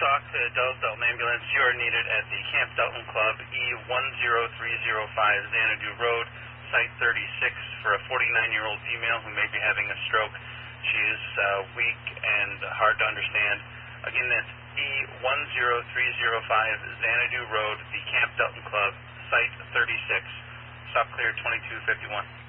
Stock Dalton Ambulance. You are needed at the Camp Dalton Club, E10305 Xanadu Road, Site 36, for a 49-year-old female who may be having a stroke. She is weak and hard to understand. Again, that's E10305 Xanadu Road, the Camp Dalton Club, Site 36. Stop clear 2251.